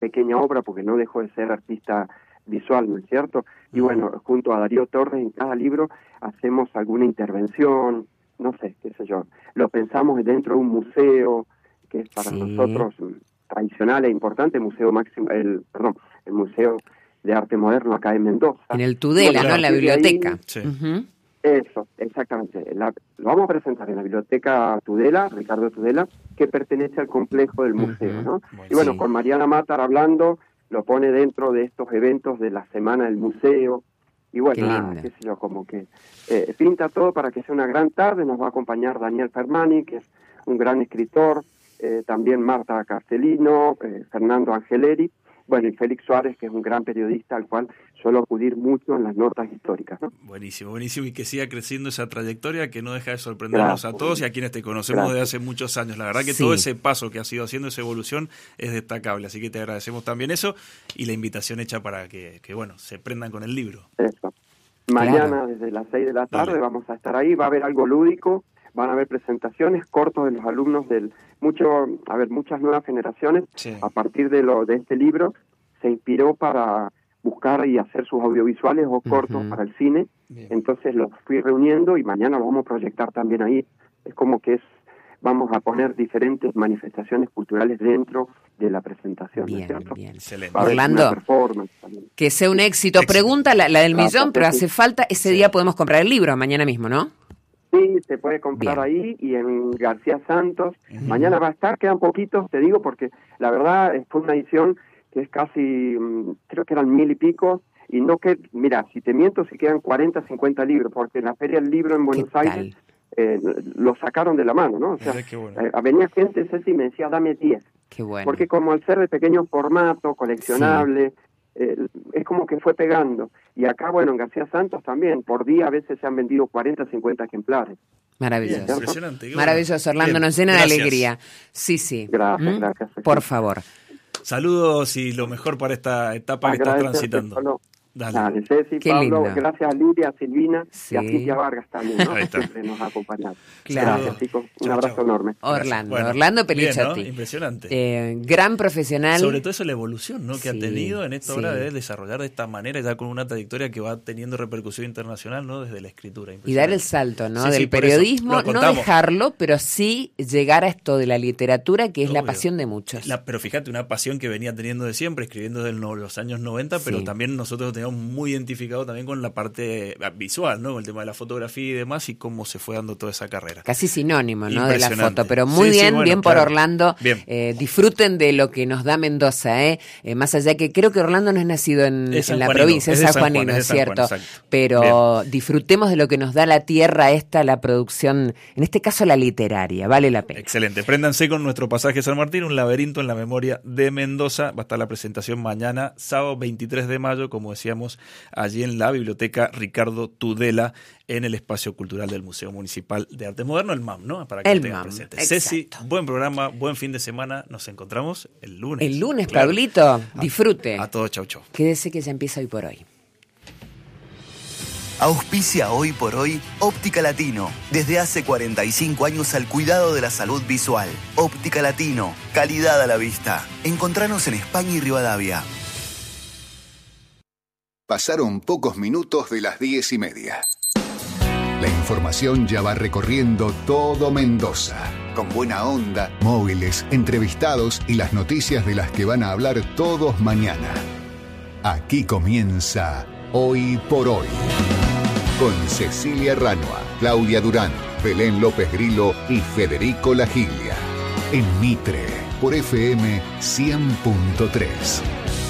pequeña obra, porque no dejó de ser artista visual, ¿no es cierto? Y bueno, junto a Darío Torres, en cada libro hacemos alguna intervención, no sé, qué sé yo. Lo pensamos dentro de un museo, que es para nosotros tradicional e importante, el Museo de Arte Moderno acá en Mendoza. En el Tudela, ¿no? En la biblioteca. Sí. Eso, exactamente. Lo vamos a presentar en la biblioteca Tudela, Ricardo Tudela, que pertenece al complejo del museo, ¿no? Y bueno, con Mariana Matar hablando, lo pone dentro de estos eventos de la Semana del Museo. Y bueno, qué sé yo, como que pinta todo para que sea una gran tarde. Nos va a acompañar Daniel Fermani, que es un gran escritor, también Marta Castellino, Fernando Angeleri, bueno, y Félix Suárez, que es un gran periodista al cual suelo acudir mucho en las notas históricas, ¿no? Buenísimo, y que siga creciendo esa trayectoria, que no deja de sorprendernos a todos y a quienes te conocemos desde hace muchos años. La verdad que todo ese paso que has ido haciendo, esa evolución, es destacable, así que te agradecemos también eso y la invitación hecha para que bueno, se prendan con el libro. Eso. Mañana desde las 6 de la tarde vamos a estar ahí, va a haber algo lúdico, van a haber presentaciones, cortos de los alumnos muchas nuevas generaciones, a partir de este libro, se inspiró para buscar y hacer sus audiovisuales o cortos para el cine. Bien. Entonces los fui reuniendo y mañana lo vamos a proyectar también ahí. Es como que vamos a poner diferentes manifestaciones culturales dentro de la presentación. Bien, ¿cierto? bien. Excelente. Orlando, que sea un éxito. Pregunta la del millón, pero hace falta, ese día podemos comprar el libro, mañana mismo, ¿no? Sí, se puede comprar ahí y en García Santos. Mañana va a estar, quedan poquitos, te digo, porque la verdad fue una edición que es casi, creo que eran 1000 y pico, y no que, mira, si te miento, si quedan 40, 50 libros, porque en la Feria del Libro en Buenos Aires lo sacaron de la mano, ¿no? O sea, venía gente, Ceci, y me decía, dame 10. Qué bueno. Porque como al ser de pequeño formato, coleccionable, es como que fue pegando. Y acá, bueno, en García Santos también, por día a veces se han vendido 40, 50 ejemplares. Maravilloso. Bien, impresionante. Maravilloso, Orlando, nos llena de alegría. Sí. Gracias. Por favor. Saludos y lo mejor para esta etapa que estás transitando. Dale, Ceci, Qué Pablo, lindo. Gracias a Lidia, a Silvina y a Cintia Vargas también, ¿no? Siempre nos ha acompañado. Claro. Gracias, chicos. Un abrazo enorme. Orlando Pelicciotti. ¿No? Impresionante. Gran profesional. Sobre todo eso, la evolución, ¿no? Que ha tenido en esta obra de desarrollar de esta manera, ya con una trayectoria que va teniendo repercusión internacional, ¿no? Desde la escritura. Y dar el salto, ¿no? Del periodismo, no dejarlo, pero sí llegar a esto de la literatura, que es la pasión de muchos. Pero fíjate, una pasión que venía teniendo de siempre, escribiendo desde los años 90, pero también nosotros lo teníamos muy identificado también con la parte visual, ¿no? Con el tema de la fotografía y demás, y cómo se fue dando toda esa carrera. Casi sinónimo, ¿no? De la foto, pero muy bien por Orlando. Disfruten de lo que nos da Mendoza, más allá que creo que Orlando no es nacido en la provincia, es sanjuanino, es cierto, pero disfrutemos de lo que nos da la tierra la producción, en este caso la literaria, vale la pena. Excelente, préndanse con nuestro pasaje San Martín, un laberinto en la memoria de Mendoza. Va a estar la presentación mañana, sábado 23 de mayo, como decíamos, allí en la biblioteca Ricardo Tudela, en el espacio cultural del Museo Municipal de Arte Moderno, el MAM, ¿no? Para que lo tengan presente. Ceci, buen programa, buen fin de semana. Nos encontramos el lunes. El lunes, claro. Pablito, disfrute. A todos, chau. Quédese que ya empieza hoy por hoy. Auspicia Hoy por Hoy Óptica Latino. Desde hace 45 años al cuidado de la salud visual. Óptica Latino, calidad a la vista. Encontranos en España y Rivadavia. Pasaron pocos minutos de las 10:30. La información ya va recorriendo todo Mendoza. Con buena onda, móviles, entrevistados y las noticias de las que van a hablar todos mañana. Aquí comienza Hoy por Hoy. Con Cecilia Ranua, Claudia Durán, Belén López Grillo y Federico Lagiglia. En Mitre, por FM 100.3.